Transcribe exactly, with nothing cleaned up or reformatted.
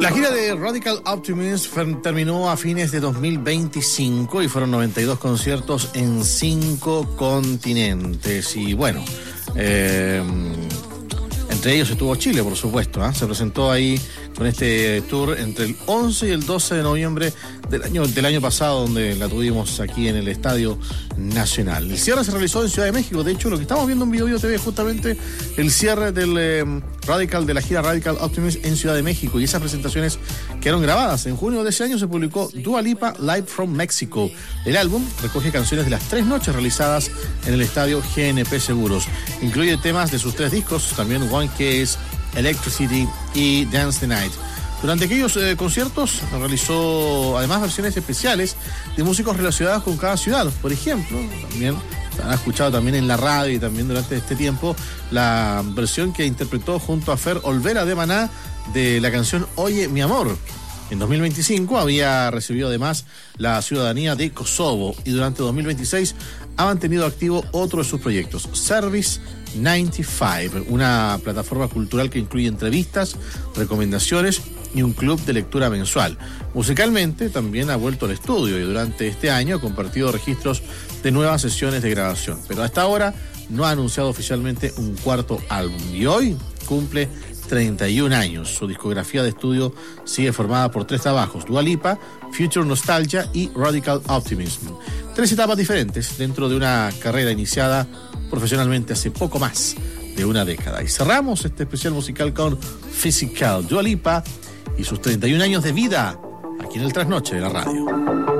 La gira de Radical Optimism terminó a fines de dos mil veinticinco y fueron noventa y dos conciertos en cinco continentes. Y bueno, eh, entre ellos estuvo Chile, por supuesto, ¿eh? Se presentó ahí con este tour entre el once y el doce de noviembre del año, del año pasado, donde la tuvimos aquí en el Estadio Nacional. El cierre se realizó en Ciudad de México. De hecho, lo que estamos viendo en Video Video T V es justamente el cierre del eh, Radical, de la gira Radical Optimism en Ciudad de México, y esas presentaciones quedaron grabadas. En junio de ese año se publicó Dua Lipa Live from Mexico. El álbum recoge canciones de las tres noches realizadas en el Estadio G N P Seguros. Incluye temas de sus tres discos, también One Case, Electricity y Dance the Night. Durante aquellos eh, conciertos realizó además versiones especiales de músicos relacionados con cada ciudad. Por ejemplo, también han escuchado también en la radio y también durante este tiempo la versión que interpretó junto a Fer Olvera de Maná de la canción Oye mi amor. En dos mil veinticinco había recibido además la ciudadanía de Kosovo, y durante dos mil veintiséis ha mantenido activo otro de sus proyectos, Service noventa y cinco, una plataforma cultural que incluye entrevistas, recomendaciones y un club de lectura mensual. Musicalmente también ha vuelto al estudio y durante este año ha compartido registros de nuevas sesiones de grabación, pero hasta ahora no ha anunciado oficialmente un cuarto álbum y hoy cumple treinta y un años. Su discografía de estudio sigue formada por tres trabajos: Dua Lipa, Future Nostalgia y Radical Optimism. Tres etapas diferentes dentro de una carrera iniciada profesionalmente hace poco más de una década. Y cerramos este especial musical con Physical, Dua Lipa y sus treinta y un años de vida aquí en el Trasnoche de la radio.